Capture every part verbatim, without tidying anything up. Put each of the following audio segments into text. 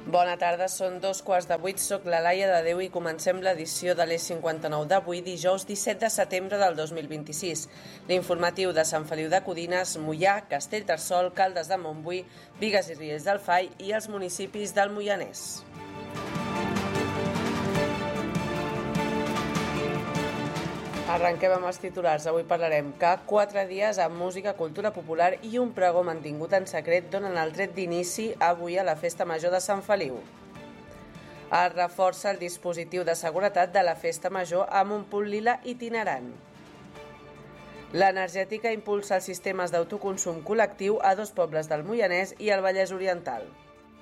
Bona tarda, són dos quarts de vuit, soc la Laia de Déu i comencem l'edició de l'E cinquanta-nou d'avui, dijous disset de setembre del dos mil vint-i-sis. L'informatiu de Sant Feliu de Codines, Moià, Castellterçol, Caldes de Montbui, Bigues i Riells del Fai i els municipis del Moianès. Arrenquem amb els titulars. Avui parlarem que quatre dies amb música, cultura popular i un pregó mantingut en secret donen el tret d'inici avui a la Festa Major de Sant Feliu. Es reforça el dispositiu de seguretat de la Festa Major amb un punt lila itinerant. L'Energètica impulsa els sistemes d'autoconsum col·lectiu a dos pobles del Moianès i el Vallès Oriental.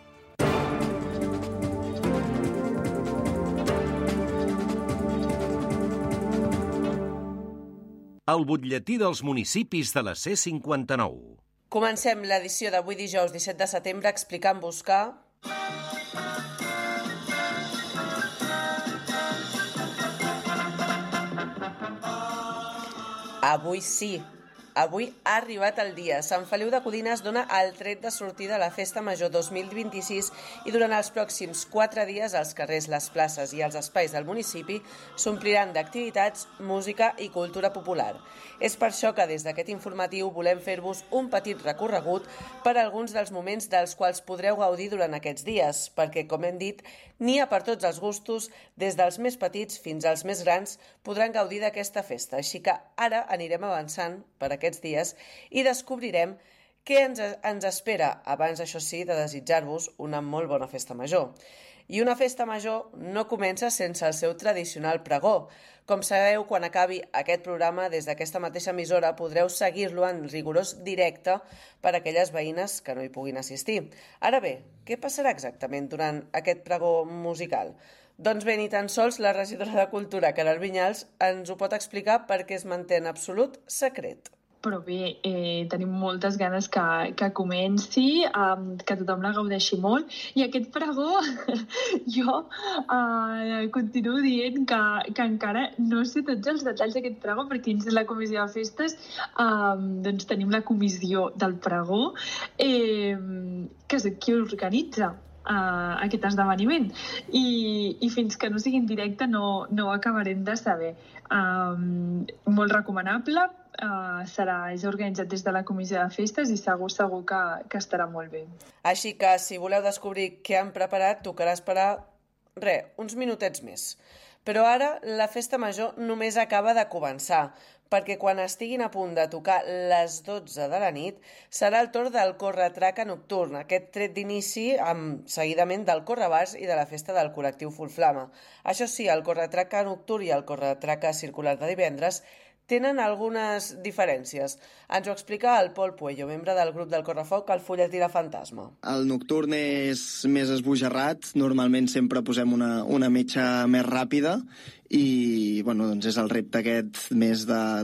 El butlletí dels municipis de la C cinquanta-nou. Comencem l'edició d'avui dijous disset de setembre explicant-vos que... Avui sí, avui ha arribat el dia. Sant Feliu de Codines dona el tret de sortida a la Festa Major dos mil vint-i-sis i durant els pròxims quatre dies els carrers, les places i els espais del municipi s'ompliran d'activitats, música i cultura popular. És per això que des d'aquest informatiu volem fer-vos un petit recorregut per alguns dels moments dels quals podreu gaudir durant aquests dies, perquè, com hem dit, n'hi ha per tots els gustos, des dels més petits fins als més grans podran gaudir d'aquesta festa. Així que ara anirem avançant per aquests dies i descobrirem què ens, ens espera, abans, això sí, de desitjar-vos una molt bona festa major. I una festa major no comença sense el seu tradicional pregó. Com sabeu, quan acabi aquest programa, des d'aquesta mateixa emissora podreu seguir-lo en rigorós directe per a aquelles veïnes que no hi puguin assistir. Ara bé, què passarà exactament durant aquest pregó musical? Doncs bé, ni tan sols la regidora de Cultura, Caral Vinyals, ens ho pot explicar perquè es manté en absolut secret. Però bé, eh, tenim moltes ganes que, que comenci, um, que tothom la gaudeixi molt. I aquest pregó, jo uh, continuo dient que, que encara no sé tots els detalls d'aquest pregó, perquè dins de la comissió de festes um, doncs tenim la comissió del pregó, eh, que és qui organitza Uh, aquest esdeveniment I, i fins que no sigui en directe no, no ho acabarem de saber. Um, molt recomanable, uh, serà, és organitzat des de la comissió de festes i segur, segur que, que estarà molt bé. Així que si voleu descobrir què han preparat, tocarà esperar res, uns minutets més. Però ara la festa major només acaba de començar, perquè quan estiguin a punt de tocar les dotze de la nit serà el torn del corretraca nocturn, aquest tret d'inici amb seguidament del correbars i de la festa del col·lectiu Full Flama. Això sí, el corretraca nocturn i el corretraca circular de divendres tenen algunes diferències. Ens ho explica el Pol Puello, membre del grup del Correfoc, el Folletí de Fantasma. El nocturn és més esbojarrat, normalment sempre posem una, una metxa més ràpida i bueno, doncs és el repte aquest més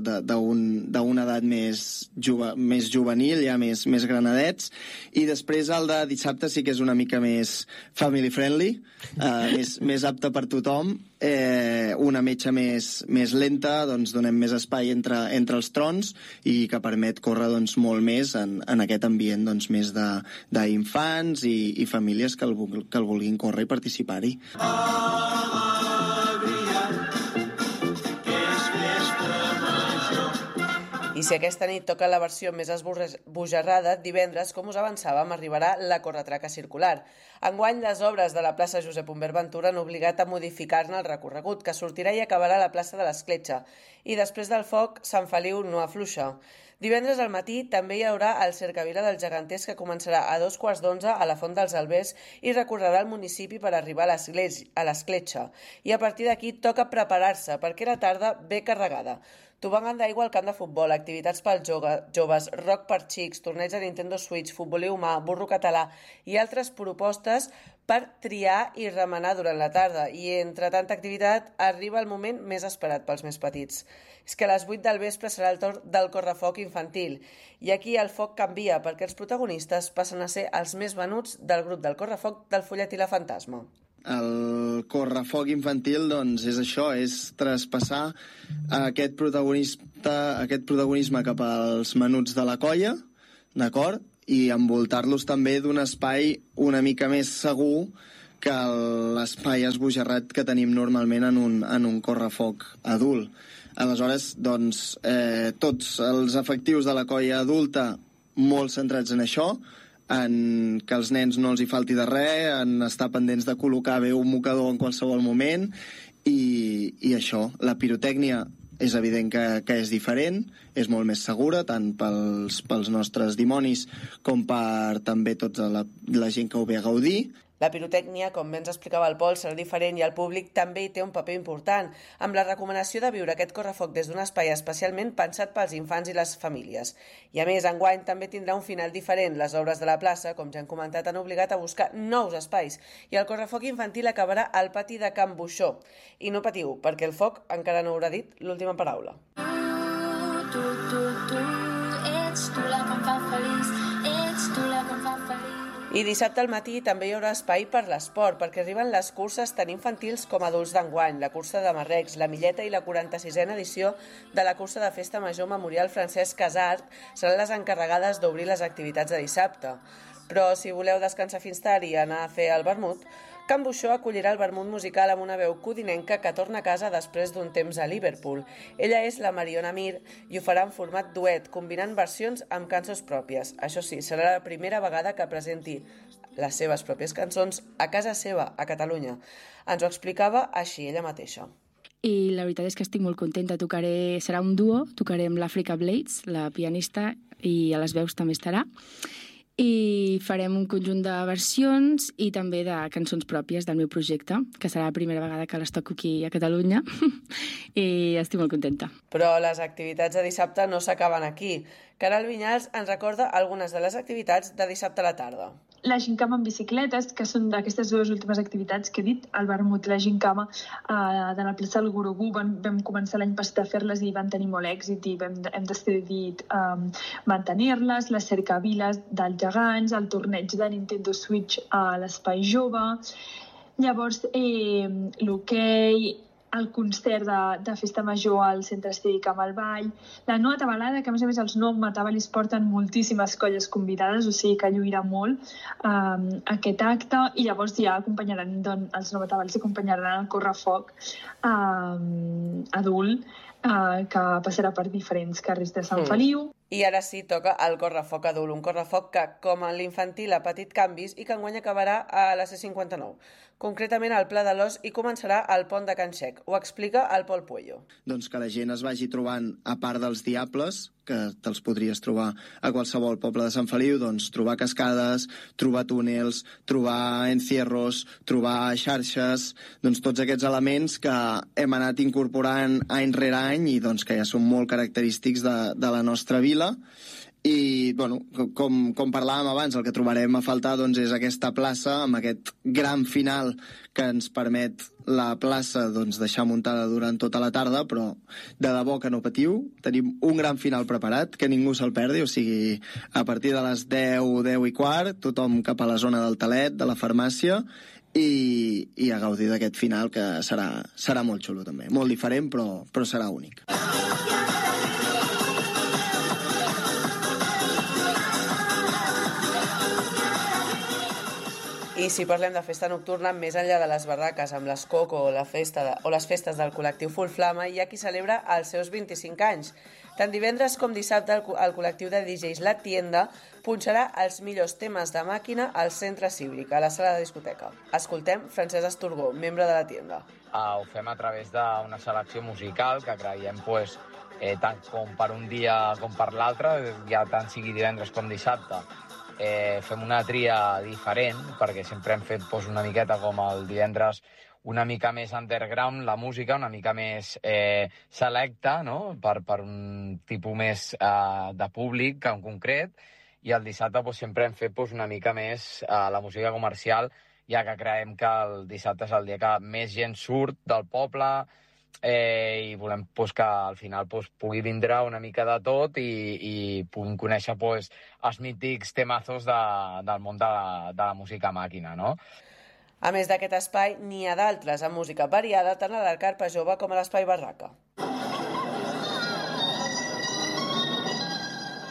d'una edat més, juve, més juvenil, ja més, més granadets, i després el de dissabte sí que és una mica més family friendly, uh, més, més apte per tothom, eh, una metxa més, més lenta, doncs donem més espai entre, entre els trons i que permet córrer doncs, molt més en, en aquest ambient doncs, més d'infants i, i famílies que el, que el vulguin córrer i participar-hi. I si aquesta nit toca la versió més esbojarrada, divendres, com us avançàvem, arribarà la corretraca circular. Enguany, les obres de la plaça Josep Humbert Ventura han obligat a modificar-ne el recorregut, que sortirà i acabarà a la plaça de l'Escletxa. I després del foc, Sant Feliu no afluixa. Divendres al matí també hi haurà el Cercavila dels Geganters, que començarà a dos quarts d'onze a la Font dels Albers i recorrerà el municipi per arribar a l'Escletxa. I a partir d'aquí toca preparar-se, perquè la tarda ve carregada. Tobogan d'aigua al camp de futbol, activitats pels joves, rock per xics, torneig de Nintendo Switch, futbolí humà, burro català i altres propostes per triar i remenar durant la tarda. I entre tanta activitat arriba el moment més esperat pels més petits. És que a les vuit del vespre serà el torn del correfoc infantil. I aquí el foc canvia perquè els protagonistes passen a ser els més venuts del grup del correfoc del Folletí la Fantasma. El correfoc infantil doncs, és això, és traspassar aquest, aquest protagonisme cap als menuts de la colla, d'acord? i envoltar-los també d'un espai una mica més segur que l'espai esbojarrat que tenim normalment en un, en un correfoc adult. Aleshores, doncs, eh, tots els efectius de la colla adulta molt centrats en això, en que els nens no els hi falti de res, en estar pendents de col·locar bé un mocador en qualsevol moment, i, i això, la pirotècnia és evident que, que és diferent, és molt més segura, tant pels, pels nostres dimonis com per també tota la, la gent que ho ve a gaudir. La pirotècnia, com bé ens explicava el Pol, serà diferent i el públic també hi té un paper important, amb la recomanació de viure aquest correfoc des d'un espai especialment pensat pels infants i les famílies. I a més, enguany també tindrà un final diferent. Les obres de la plaça, com ja hem comentat, han obligat a buscar nous espais i el correfoc infantil acabarà al pati de Can Buixó. I no patiu, perquè el foc encara no haurà dit l'última paraula. Tu, tu, tu, tu, ets tu la que em fa feliç, ets tu la que em fa feliç. I dissabte al matí també hi haurà espai per l'esport, perquè arriben les curses tant infantils com adults d'enguany, la cursa de Marrecs, la Milleta i la quaranta-sisena edició de la cursa de Festa Major Memorial Francesc Casart seran les encarregades d'obrir les activitats de dissabte. Però si voleu descansar fins tard i anar a fer el vermut, Can Buixó acollirà el vermut musical amb una veu codinenca que torna a casa després d'un temps a Liverpool. Ella és la Mariona Mir i ho farà en format duet, combinant versions amb cançons pròpies. Això sí, serà la primera vegada que presenti les seves pròpies cançons a casa seva, a Catalunya. Ens ho explicava així ella mateixa. I la veritat és que estic molt contenta. Tocaré, serà un duo, tocaré amb l'Africa Blades, la pianista, i a les veus també estarà. I farem un conjunt de versions i també de cançons pròpies del meu projecte, que serà la primera vegada que les toco aquí a Catalunya i estic molt contenta. Però les activitats de dissabte no s'acaben aquí. Caral Vinyals ens recorda algunes de les activitats de dissabte a la tarda. La gincama en bicicletes, que són d'aquestes dues últimes activitats que he dit, el vermut i la gincama eh, de la plaça del Gurugú. Vam, vam començar l'any passat a fer-les i van tenir molt èxit i vam, hem decidit eh, mantenir-les, les cercaviles dels gegants, el torneig de Nintendo Switch a l'Espai Jove, llavors eh, l'hoquei, el concert de, de Festa Major al Centre Cívic amb el ball, la Nova Tabalada, que a més a més els nous Matabalis porten moltíssimes colles convidades, o sigui que lluirà molt um, aquest acte, i llavors ja acompanyaran, doncs, els nous Matabalis acompanyaran el correfoc um, adult, uh, que passarà per diferents carrers de Sant Feliu. I ara sí, toca el correfoc adult, un correfoc que, com en l'infantil, ha patit canvis i que enguany acabarà a la C cinquanta-nou. Concretament al Pla de l'Os i començarà al pont de Can Xec. Ho explica el Pol Puello. Doncs que la gent es vagi trobant, a part dels diables, que te'ls podries trobar a qualsevol poble de Sant Feliu, doncs trobar cascades, trobar túnels, trobar encierros, trobar xarxes, doncs tots aquests elements que hem anat incorporant any rere any i doncs que ja són molt característics de, de la nostra vila. I, bueno, com, com parlàvem abans, el que trobarem a faltar doncs, és aquesta plaça, amb aquest gran final que ens permet la plaça doncs, deixar muntada durant tota la tarda, però de debò que no patiu, tenim un gran final preparat, que ningú se'l perdi, o sigui, a partir de les deu, deu i quart, tothom cap a la zona del Talet, de la farmàcia, i, i a gaudir d'aquest final, que serà, serà molt xulo també, molt diferent, però, però serà únic. I si parlem de festa nocturna, més enllà de les barraques amb l'Escoco o, la festa de, o les festes del col·lectiu Full Flama, hi ha qui celebra els seus vint-i-cinc anys. Tant divendres com dissabte el, el col·lectiu de D Js La Tienda punxarà els millors temes de màquina al centre cívic, a la sala de discoteca. Escoltem Francesc Astorgó, membre de La Tienda. Uh, ho fem a través d'una selecció musical que creiem pues, eh, tant com per un dia com per l'altre, ja tant sigui divendres com dissabte. Eh, fem una tria diferent, perquè sempre hem fet pues, una miqueta com el divendres, una mica més underground, la música, una mica més eh, selecta, no? per, per un tipus més eh, de públic en concret, i el dissabte pues, sempre hem fet pues, una mica més eh, la música comercial, ja que creiem que el dissabte és el dia que més gent surt del poble, Eh, i volem pues, que al final pues, pugui vindre una mica de tot i, i puguem conèixer pues, els mítics temazos de, del món de la, de la música màquina, no? A més d'aquest espai, n'hi ha d'altres amb música variada tant a l'Arcarpa Jove com a l'Espai Barraca.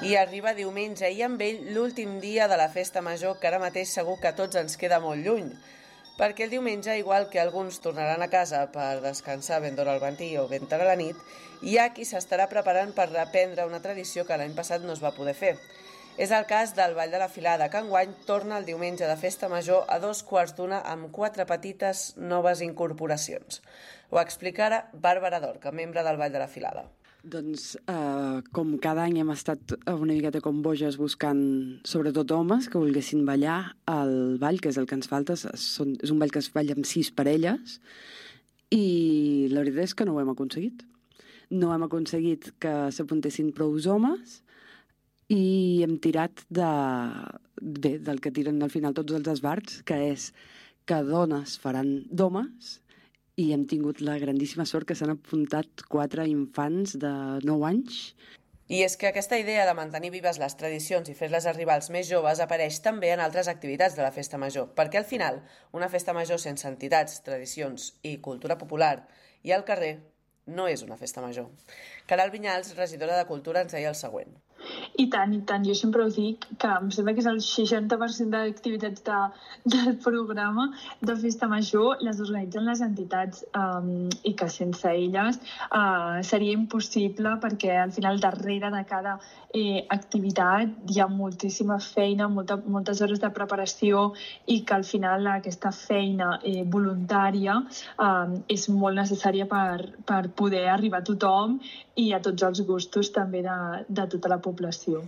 I arriba diumenge i amb ell l'últim dia de la festa major, que ara mateix segur que a tots ens queda molt lluny. Perquè el diumenge, igual que alguns tornaran a casa per descansar ben d'hora al matí o ben tard a la nit, hi ha qui s'estarà preparant per reprendre una tradició que l'any passat no es va poder fer. És el cas del Ball de la Filada, que enguany torna el diumenge de festa major a dos quarts d'una amb quatre petites noves incorporacions. Ho explica ara Bàrbara Dorca, membre del Ball de la Filada. Doncs, eh, com cada any hem estat una miqueta com boges buscant, sobretot homes, que volguessin ballar el ball, que és el que ens falta. Són, és un ball que es balla amb sis parelles i la veritat és que no ho hem aconseguit. No hem aconseguit que s'apuntessin prou homes i hem tirat de, bé, del que tiren al final tots els esbarts, que és que dones faran d'homes, i hem tingut la grandíssima sort que s'han apuntat quatre infants de nou anys. I és que aquesta idea de mantenir vives les tradicions i fer-les arribar als més joves apareix també en altres activitats de la festa major, perquè al final una festa major sense entitats, tradicions i cultura popular i al carrer no és una festa major. Caral Vinyals, regidora de Cultura, ens deia el següent. I tant, i tant. Jo sempre ho dic, que em sembla que és el seixanta per cent d'activitats de, del programa de Festa Major les organitzen les entitats um, i que sense elles uh, seria impossible, perquè al final darrere de cada eh, activitat hi ha moltíssima feina, molta, moltes hores de preparació i que al final aquesta feina eh, voluntària um, és molt necessària per, per poder arribar a tothom i a tots els gustos també de, de tota la població.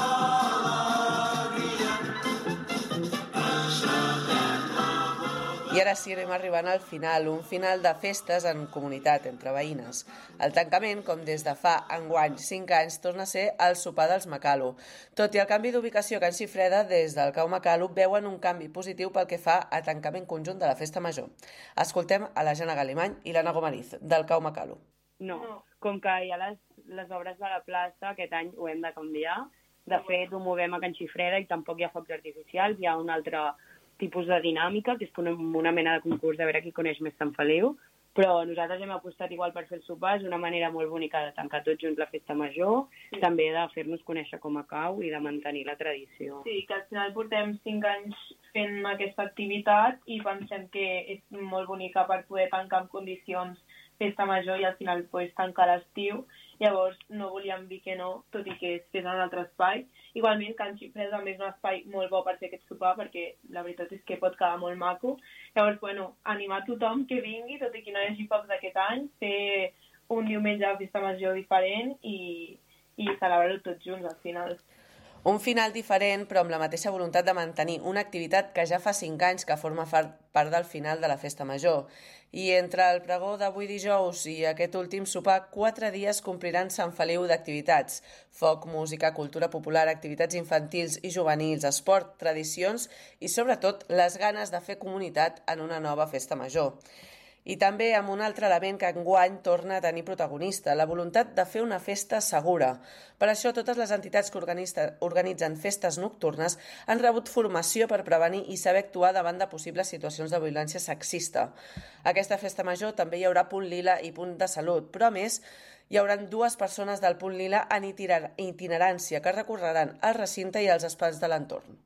I ara sí, anem arribant al final, un final de festes en comunitat, entre veïnes. El tancament, com des de fa enguany cinc anys, torna a ser el sopar dels Macalo. Tot i el canvi d'ubicació a Can Xifreda, des del Cau Macalo veuen un canvi positiu pel que fa a tancament conjunt de la festa major. Escoltem a la Jana Galimany i l'Anna Gomariz, del Cau Macalo. No, com que hi ha les, les obres de la plaça, aquest any ho hem de canviar. De fet, ho movem a Can Xifreda i tampoc hi ha focs artificials, hi ha un altre tipus de dinàmica, que és una, una mena de concurs de veure qui coneix més Sant Feliu, però nosaltres hem apostat igual per fer el sopar, és una manera molt bonica de tancar tots junts la festa major, sí. També de fer-nos conèixer com a cau i de mantenir la tradició. Sí, que al final portem cinc anys fent aquesta activitat i pensem que és molt bonica per poder tancar en condicions festa major i al final pues, tancar l'estiu. Llavors no volíem dir que no, tot i que es fes en un altre espai. Igualment, Can Xifreda també és un espai molt bo per fer aquest sopar, perquè la veritat és que pot quedar molt maco. Llavors, bueno, animar tothom que vingui, tot i que no hi hagi focs aquest any, fer un diumenge de festa major diferent i, i celebrar-ho tots junts al final. Un final diferent, però amb la mateixa voluntat de mantenir una activitat que ja fa cinc anys que forma part del final de la festa major. I entre el pregó d'avui dijous i aquest últim sopar, quatre dies compliran Sant Feliu d'activitats. Foc, música, cultura popular, activitats infantils i juvenils, esport, tradicions i, sobretot, les ganes de fer comunitat en una nova festa major. I també amb un altre element que enguany torna a tenir protagonista, la voluntat de fer una festa segura. Per això, totes les entitats que organitzen festes nocturnes han rebut formació per prevenir i saber actuar davant de possibles situacions de violència sexista. Aquesta festa major també hi haurà punt lila i punt de salut, però a més hi haurà dues persones del punt lila en itinerància que recorreran el recinte i els espais de l'entorn.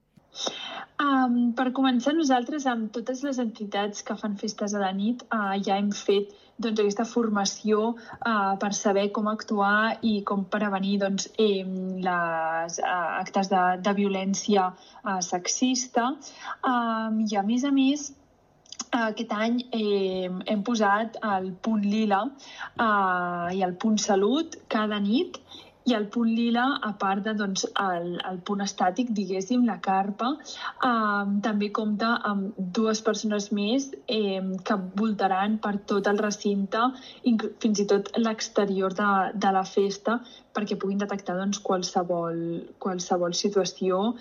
Um, per començar, nosaltres amb totes les entitats que fan festes a la nit uh, ja hem fet doncs, aquesta formació uh, per saber com actuar i com prevenir doncs, eh, les uh, actes de, de violència uh, sexista. Um, I a més a més, aquest any eh, hem posat el punt lila uh, i el punt salut cada nit. I el punt lila, a part de doncs, el, el punt estàtic, diguéssim, la carpa, eh, també compta amb dues persones més eh, que voltaran per tot el recinte, fins i tot l'exterior de, de la festa, perquè puguin detectar doncs, qualsevol, qualsevol situació.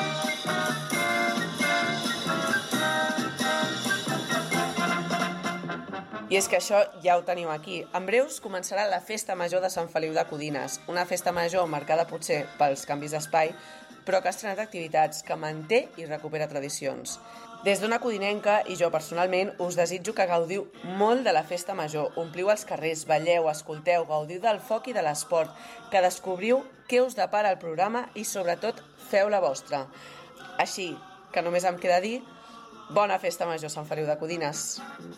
I és que això ja ho tenim aquí. En breus començarà la Festa Major de Sant Feliu de Codines, una festa major marcada potser pels canvis d'espai, però que ha estrenat activitats, que manté i recupera tradicions. Des d'Ona Codinenca i jo personalment us desitjo que gaudiu molt de la festa major. Ompliu els carrers, balleu, escolteu, gaudiu del foc i de l'esport, que descobriu què us depara el programa i sobretot feu la vostra. Així que només em queda dir bona festa major, Sant Feliu de Codines.